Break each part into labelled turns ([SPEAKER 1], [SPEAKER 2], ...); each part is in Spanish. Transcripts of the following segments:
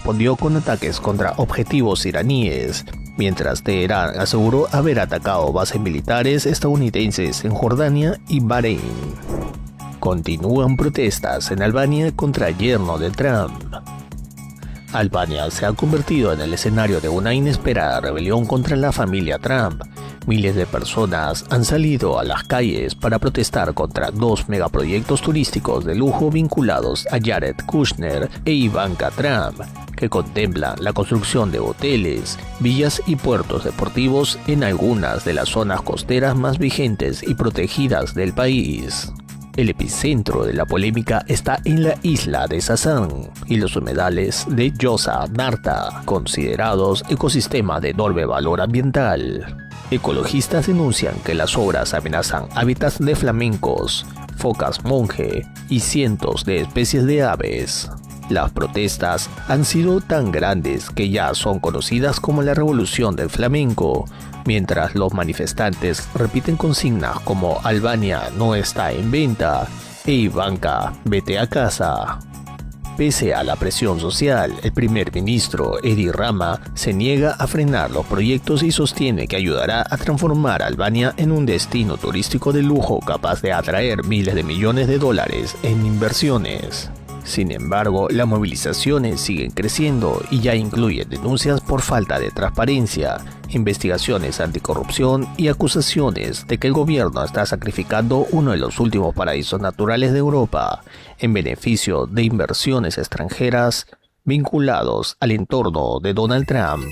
[SPEAKER 1] respondió con ataques contra objetivos iraníes, mientras Teherán aseguró haber atacado bases militares estadounidenses en Jordania y Bahrein. Continúan protestas en Albania contra el yerno de Trump. Albania se ha convertido en el escenario de una inesperada rebelión contra la familia Trump. Miles de personas han salido a las calles para protestar contra dos megaproyectos turísticos de lujo vinculados a Jared Kushner e Ivanka Trump, que contemplan la construcción de hoteles, villas y puertos deportivos en algunas de las zonas costeras más vigentes y protegidas del país. El epicentro de la polémica está en la isla de Sasan y los humedales de Yosa Narta, considerados ecosistemas de enorme valor ambiental. Ecologistas denuncian que las obras amenazan hábitats de flamencos, focas monje y cientos de especies de aves. Las protestas han sido tan grandes que ya son conocidas como la Revolución del Flamenco, mientras los manifestantes repiten consignas como Albania no está en venta e Ivanka, vete a casa. Pese a la presión social, el primer ministro Edi Rama se niega a frenar los proyectos y sostiene que ayudará a transformar a Albania en un destino turístico de lujo capaz de atraer miles de millones de dólares en inversiones. Sin embargo, las movilizaciones siguen creciendo y ya incluyen denuncias por falta de transparencia, investigaciones anticorrupción y acusaciones de que el gobierno está sacrificando uno de los últimos paraísos naturales de Europa en beneficio de inversiones extranjeras vinculados al entorno de Donald Trump.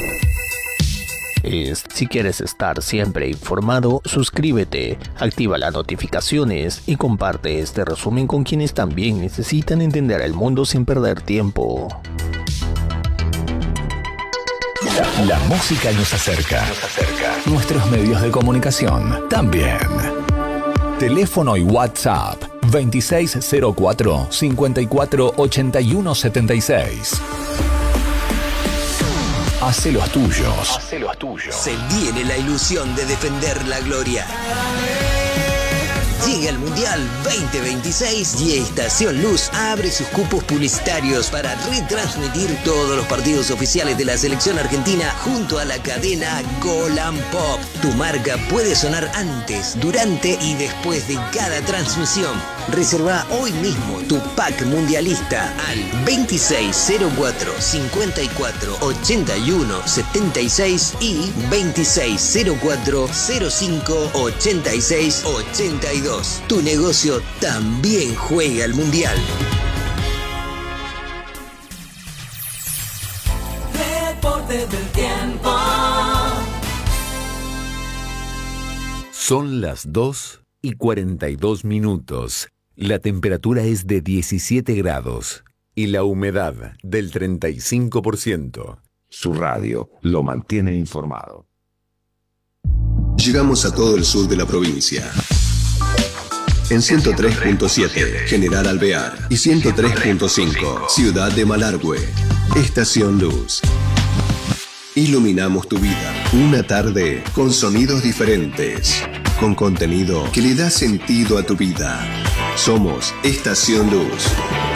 [SPEAKER 1] Si quieres estar siempre informado, suscríbete, activa las notificaciones y comparte este resumen con quienes también necesitan entender el mundo sin perder tiempo.
[SPEAKER 2] La música nos acerca. Nuestros medios de comunicación también. Teléfono y WhatsApp 2604 54 81 76. Hacé los tuyos.
[SPEAKER 3] Se viene la ilusión de defender la gloria. Llega el Mundial 2026 y Estación Luz abre sus cupos publicitarios para retransmitir todos los partidos oficiales de la selección argentina junto a la cadena Golan Pop. Tu marca puede sonar antes, durante y después de cada transmisión. Reserva hoy mismo tu pack mundialista al 2604 54 81 76 y 2604 05 86 82. Tu negocio también juega al Mundial.
[SPEAKER 4] Deportes del tiempo.
[SPEAKER 5] Son las 2:42. La temperatura es de 17 grados y la humedad del 35%.
[SPEAKER 6] Su radio lo mantiene informado.
[SPEAKER 7] Llegamos a todo el sur de la provincia. En 103.7, General Alvear, y 103.5, Ciudad de Malargüe. Estación Luz. Iluminamos tu vida. Una tarde con sonidos diferentes, con contenido que le da sentido a tu vida. Somos Estación Luz.